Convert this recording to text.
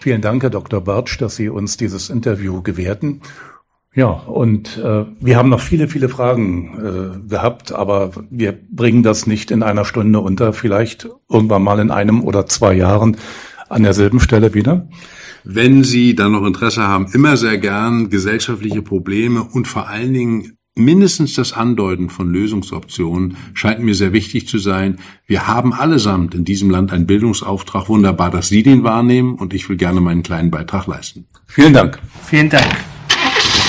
Vielen Dank, Herr Dr. Bartsch, dass Sie uns dieses Interview gewährten. Ja, und wir haben noch viele, viele Fragen gehabt, aber wir bringen das nicht in einer Stunde unter, vielleicht irgendwann mal in 1 oder 2 Jahren an derselben Stelle wieder. Wenn Sie dann noch Interesse haben, immer sehr gern gesellschaftliche Probleme und vor allen Dingen mindestens das Andeuten von Lösungsoptionen scheint mir sehr wichtig zu sein. Wir haben allesamt in diesem Land einen Bildungsauftrag. Wunderbar, dass Sie den wahrnehmen und ich will gerne meinen kleinen Beitrag leisten. Vielen Dank. Vielen Dank.